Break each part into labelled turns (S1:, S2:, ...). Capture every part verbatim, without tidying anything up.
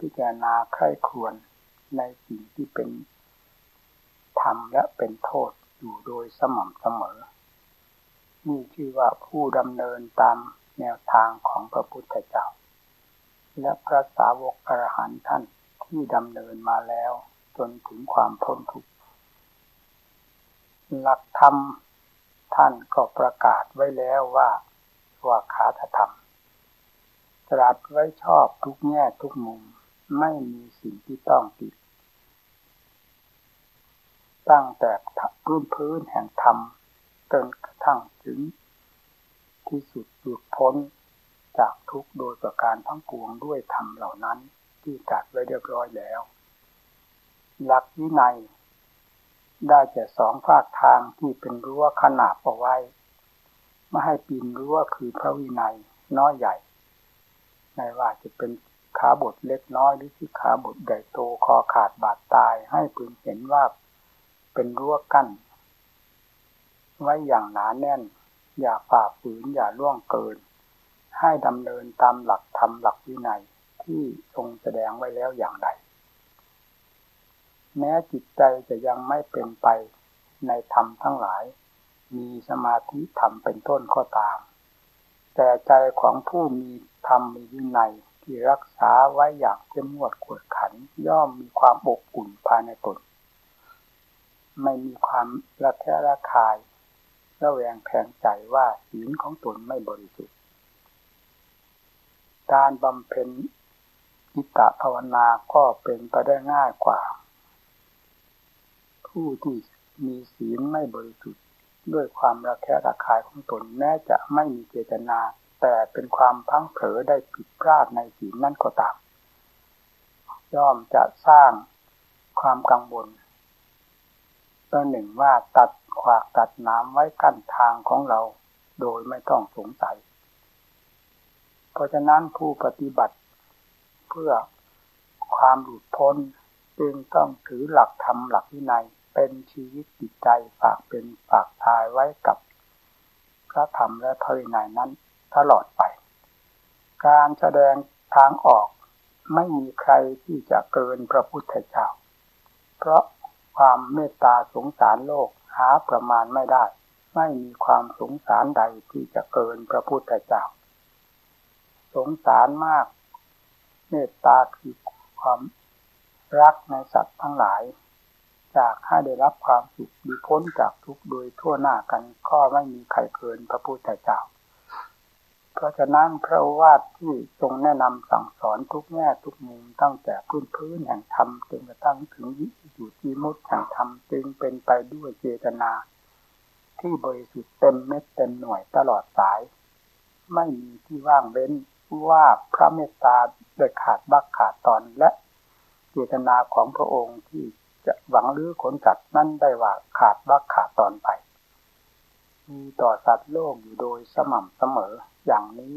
S1: พิจารณาใคร่ครวญในสิ่งที่เป็นธรรมและเป็นโทษอยู่โดยสม่ำเสมอนี่ชื่อว่าผู้ดำเนินตามแนวทางของพระพุทธเจ้าและพระสาวกอรหันต์ท่านที่ดำเนินมาแล้วจนถึงความพ้นทุกข์หลักธรรมท่านก็ประกาศไว้แล้วว่าว่าขาธรรมตรัสไว้ชอบทุกแง่ทุกมุมไม่มีสิ่งที่ต้องติดตั้งแต่พื้นพื้นแห่งธรรมจนกระทั่งถึงที่สุดหลุดพ้นจากทุกข์โดยประการทั้งปวงด้วยธรรมเหล่านั้นที่ตรัสไว้เรียบร้อยแล้วหลักวินัยได้แก่สองภาคทางที่เป็นรั้วขนาบเอาไว้ไม่ให้ปีนรั้วคือพระวินัยน้อยใหญ่ไม่ว่าจะเป็นขาบทเล็กน้อยหรือที่ขาบทใหญ่โตคอขาดบาดตายให้พึงเห็นว่าเป็นรั้วกั้นไว้อย่างหนาแน่นอย่าฝ่าฝืนอย่าล่วงเกินให้ดำเนินตามหลักธรรมหลักวินัยที่ทรงแสดงไว้แล้วอย่างใดแม้จิตใจจะยังไม่เป็นไปในธรรมทั้งหลายมีสมาธิธรรมเป็นต้นก็ตามแต่ใจของผู้มีธรรมมีวินัยที่รักษาไว้อย่างเข้มงวดกวดขันย่อมมีความอบอุ่นภายในตนไม่มีความระแคะระคายระแวงแคลงใจว่าศีลของตนไม่บริสุทธิ์การบำเพ็ญจิตภาวนาก็เป็นไปได้ง่ายกว่าผู้ที่มีศีลไม่บริสุทธิ์ด้วยความระแคะระคายของตนแม้จะไม่มีเจตนาแต่เป็นความพลั้งเผลอได้ผิดพลาดในศีลนั่นก็ตามย่อมจะสร้างความกังวลตัวหนึ่งว่าตัดขวากตัดหนามไว้กั้นทางของเราโดยไม่ต้องสงสัยเพราะฉะนั้นผู้ปฏิบัติเพื่อความหลุดพ้นจึงต้องถือหลักธรรมหลักวินัยเป็นชีวิตจิตใจฝากเป็นฝากทายไว้กับพระธรรมและพระวินัยนั้นตลอดไปการแสดงทางออกไม่มีใครที่จะเกินพระพุทธเจ้าเพราะความเมตตาสงสารโลกหาประมาณไม่ได้ไม่มีความสงสารใดที่จะเกินพระพุทธเจ้าสงสารมากเมตตาคือความรักในสัตว์ทั้งหลายจากให้ได้รับความสุขหรือพ้นจากทุกข์โดยทั่วหน้ากันก็ไม่มีใครเกินพระพุทธเจ้าเพราะฉะนั้นพระโอวาทที่ทรงแนะนำสั่งสอนทุกแง่ทุกมุมตั้งแต่พื้นพื้นแห่งธรรมจนกระทั่งถึงวิสุทธิมุตติแห่งธรรมจึงเป็นไปด้วยเจตนาที่บริสุทธิ์เต็มเม็ดเต็มหน่วยตลอดสายไม่มีที่ว่างเว้นว่าพระเมตตาโดยขาดบักขาดตอนและเจตนาของพระองค์ที่จะหวังลื้อขนสัตว์นั้นได้ว่าขาดบักขาดตอนไปมีต่อสัตว์โลกอยู่โดยสม่ำเสมออย่างนี้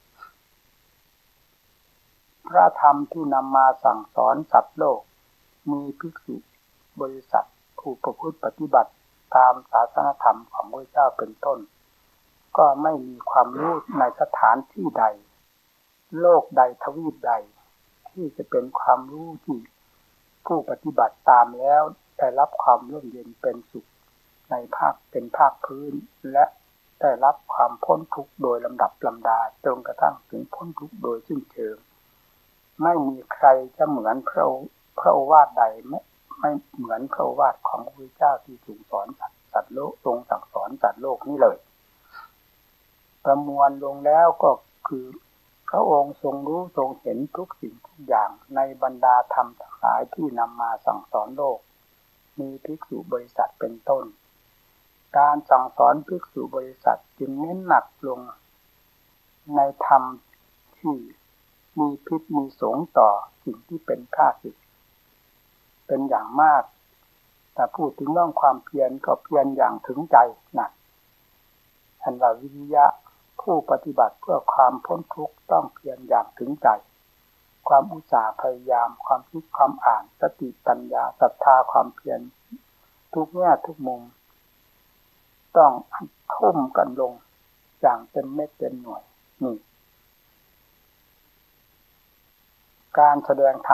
S1: พระธรรมที่นำมาสั่งสอนสัตว์โลกมีภิกษุบริษัทผู้ประพฤติปฏิบัติตามศาสนธรรมของพระเจ้าเป็นต้นก็ไม่มีความรู้ในสถานที่ใดโลกใดทวีปใดที่จะเป็นความรู้ที่ผู้ปฏิบัติตามแล้วได้รับความร่มเย็นเป็นสุขในภาคเป็นภาคพื้นและได้รับความพ้นทุกข์โดยลำดับลำดาจนกระทั่งถึงพ้นทุกข์โดยสิ้นเชิงไม่มีใครจะเหมือนพระพระโอวาทใดไม่ไม่เหมือนพระโอวาทของพระพุทธเจ้าที่ทรงสอนสัตว์โลกทรงสั่งสอนสัตว์โลกนี้เลยประมวลลงแล้วก็คือพระองค์ทรงรู้ทรงเห็นทุกสิ่งทุกอย่างในบรรดาธรรมทั้งหลายที่นำมาสั่งสอนโลกมีภิกษุบริษัทเป็นต้นการสั่งสอนภิกษุบริษัทจึงเน้นหนักลงในธรรมที่มีพิษมีสงต่อสิ่งที่เป็นข้าศึกเป็นอย่างมากแต่พูดถึงเรื่องความเพียรก็เพียรอย่างถึงใจนะอันว่าวิริยะผู้ปฏิบัติเพื่อความพ้นทุกข์ต้องเพียรอย่างถึงใจความอุตสาห์พยายามความคิดความอ่านสติปัญญาศรัทธาความเพียรทุกแง่ทุกมุมต้องทุ่มกันลงอย่างเต็มเม็ดเต็มหน่วยนี่การแสดงธรรม